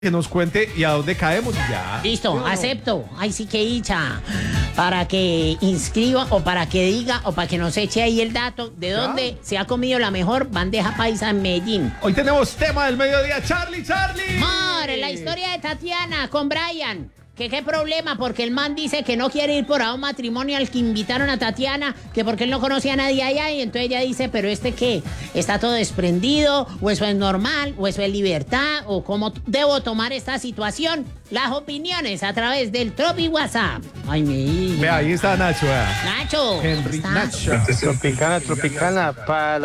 que nos cuente y a dónde caemos y ya. Listo, ¿Sí o no? acepto. Ay, sí que dicha. Para que inscriba o para que diga o para que nos eche ahí el dato de dónde se ha comido la mejor bandeja paisa en Medellín. Hoy tenemos tema del mediodía. Charlie. More, la historia de Tatiana con Brian. ¿Qué problema? Porque el man dice que no quiere ir por a un matrimonio al que invitaron a Tatiana, que porque él no conocía a nadie allá, y entonces ella dice, ¿pero qué? ¿Está todo desprendido? ¿O eso es normal? ¿O eso es libertad? ¿O cómo debo tomar esta situación? Las opiniones a través del Tropi WhatsApp. Ay, mi... Vea, ahí está Nacho, vea. Nacho. Henry ¿estás? Nacho. Tropicana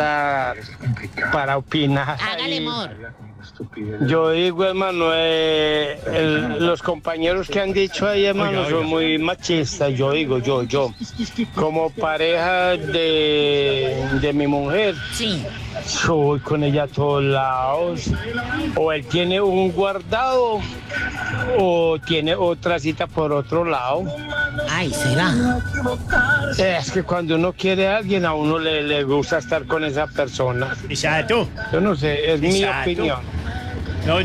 para opinar. Hágale, amor. Yo digo, hermano, los compañeros que han dicho ahí, hermano, Oiga. son muy machistas. Yo digo, yo, como pareja de mi mujer, Sí. yo voy con ella a todos lados. O él tiene un guardado, o tiene otra cita por otro lado. Ay, ¿será? Es que cuando uno quiere a alguien, a uno le gusta estar con esa persona. Exacto. Yo no sé, es mi Exacto. opinión. No,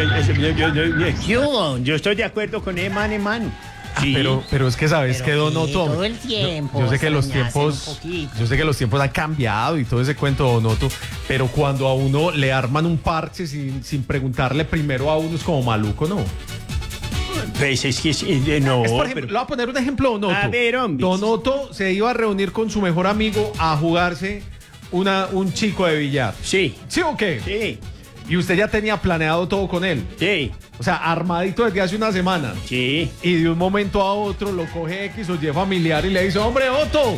yo estoy de acuerdo con man. Sí. Pero es que sabes que Don Otto, todo el tiempo. yo sé que los extrañarse un tiempos, poquito. yo sé que los tiempos han cambiado y todo ese cuento, Don Otto, pero cuando a uno le arman un parche sin preguntarle primero a uno es como maluco, ¿no? Pues es que no. Es, por ejemplo, le voy a poner un ejemplo, Don Otto. A ver, hombre. Don Otto se iba a reunir con su mejor amigo a jugarse un chico de billar. Sí, ¿Sí o qué? sí, Y usted ya tenía planeado todo con él. sí, O sea, armadito desde hace una semana. sí. Y de un momento a otro lo coge X o Y familiar y le dice, hombre, Otto,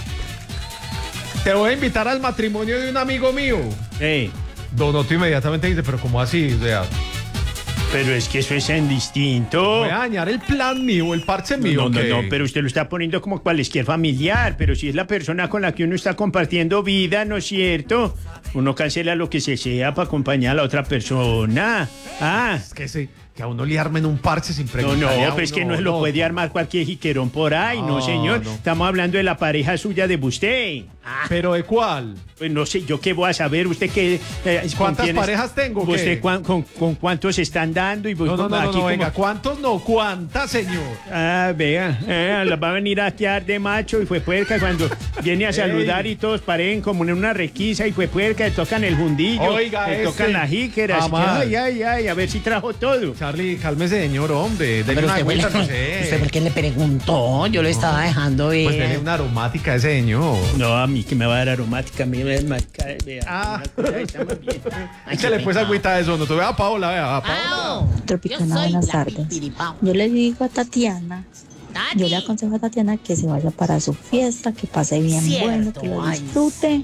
te voy a invitar al matrimonio de un amigo mío. Sí. Don Otto inmediatamente dice, pero ¿cómo así? O sea, Pero es que eso es en distinto. voy a dañar el plan mío, el parche mío. No, ¿qué? pero usted lo está poniendo como cualquier familiar, pero si es la persona con la que uno está compartiendo vida, ¿no es cierto? Uno cancela lo que se sea para acompañar a la otra persona. Es que a uno le armen un parche sin No, preguntarle a pero es uno, que no se lo puede armar cualquier jiquerón por ahí, no, No, señor. no. Estamos hablando de la pareja suya de usted. ¿Pero de cuál? Pues no sé, yo qué voy a saber, usted qué... ¿con ¿Cuántas quiénes- parejas tengo, qué? ¿Usted con cuántos se están dando? Y pues, No, aquí como- venga, ¿cuántos no? ¿Cuántas, señor? Vea, las va a venir a quedar de macho y fue puerca cuando viene a saludar y todos paren como en una requisa y fue puerca, le tocan el fundillo, Oiga, le tocan ese. las jíqueras. Jamás. Ay, a ver si trajo todo. Charlie, cálmese, señor, hombre. Dele Pero una usted, vuelta, no sé. ¿usted por qué le preguntó? Yo le estaba dejando ver. Pues dele una aromática a ese señor. No, a mí que me va a dar aromática, a mí me va a marcar, vea. Ah. una cosa, estamos bien. Ay, Échale qué pues pecado. agüita de eso, no te vea a Paola, vea, a Paola. Pao, Tropicana, yo soy buenas la tardes. pipiripao. Yo le digo a Tatiana, Tati. yo le aconsejo a Tatiana que se vaya para su fiesta, que pase bien Cierto, bueno, que lo ay. disfrute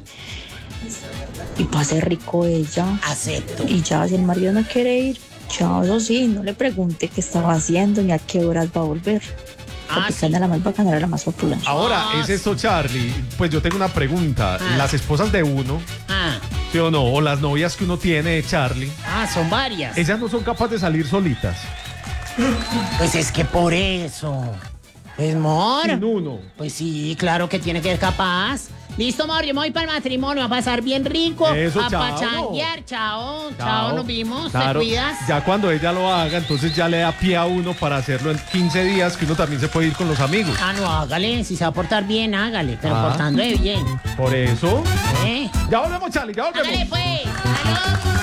y pase rico ella. Acepto. Y ya, si el marido no quiere ir, ya, eso sí, no le pregunte qué estaba haciendo ni a qué horas va a volver. Tropicana, la más bacana, la más popular. Ahora, es esto, Charlie. Pues yo tengo una pregunta. Ah. Las esposas de uno, Ah, ¿sí o no? O las novias que uno tiene, Charlie, son varias. ellas no son capaces de salir solitas. Pues es que por eso. Pues, mor. Sin uno. Pues sí, claro que tiene que ser capaz. Listo, amor, yo me voy para el matrimonio, a pasar bien rico, Eso, a chao. pachanguear, chao, nos vimos, Claro, te cuidas. ya cuando ella lo haga, entonces ya le da pie a uno para hacerlo en 15 días, que uno también se puede ir con los amigos. Ah, no, hágale, si se va a portar bien, hágale, pero Ah. portándole bien. Por eso. ¿Eh? Ya volvemos, Charlie, ya volvemos. Hágale pues, ¡hasta luego!